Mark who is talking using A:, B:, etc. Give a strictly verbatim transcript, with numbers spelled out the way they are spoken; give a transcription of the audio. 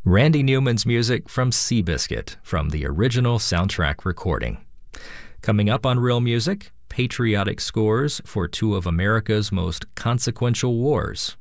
A: Randy Newman's music from Seabiscuit from the original soundtrack recording. Coming up on Real Music, patriotic scores for two of America's most consequential wars.